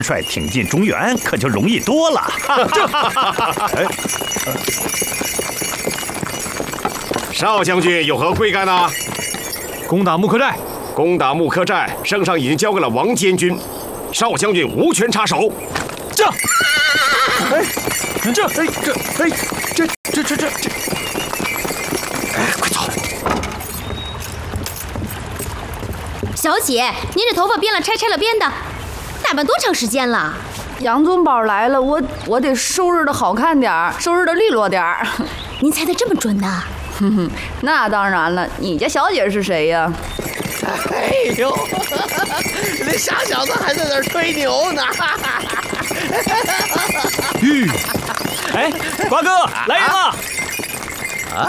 帅挺进中原可就容易多了。 少将军有何贵干呢？ 攻打木刻寨。 攻打木刻寨，圣上已经交给了王监军，少将军无权插手。 这， 快走！ 小姐，您这头发编了拆了编的，打扮多长时间了？ 杨宗保来了，我得收拾的好看点儿，收拾的利落点儿。 您猜得这么准呢？ 哼哼，那当然了，你家小姐是谁呀？ 哎呦，那傻小子还在那儿吹牛呢！ 哎，瓜哥，来人了！ 啊！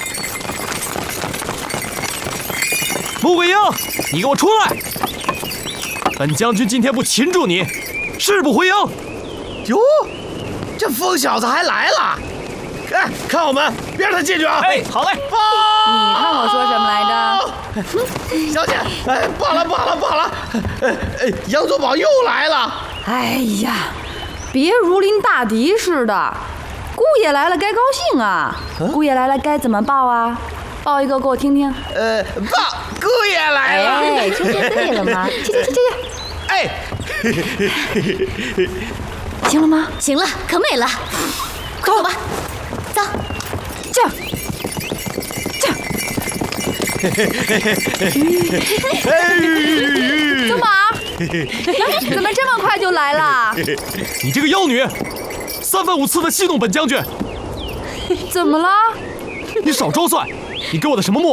穆桂英，你给我出来！本将军今天不擒住你，誓不回营。 哟，这疯小子还来了！哎，看我们，别让他进去啊！ 哎，好嘞。 你看我说什么来着？ 小姐，哎，罢了！杨宗保又来了！ 哎呀，别如临大敌似的。姑爷来了该高兴啊！姑爷来了该怎么报啊？报一个给我听听。 报，姑爷来了！ 哎，这对了吗？这。 哎， 行了吗？ 行了，可美了，快走吧，走。 这。宗保，怎么这么快就来了？ 你这个妖女，三番五次的戏弄本将军， 怎么了？ 你少装蒜！你给我的什么墨？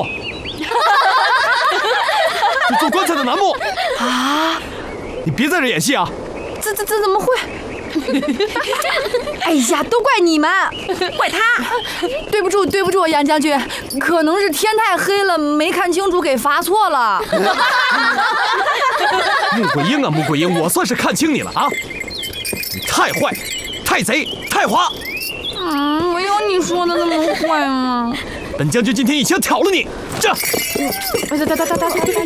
你做棺材的楠木啊！ 你别在这演戏啊！ 这怎么会？哎呀，都怪你们，怪他！对不住，杨将军，可能是天太黑了，没看清楚，给罚错了。 穆桂英啊，穆桂英，我算是看清你了啊！你太坏，太贼，太滑！ 我有你说的那么坏吗？ 本将军今天一枪挑了你！这，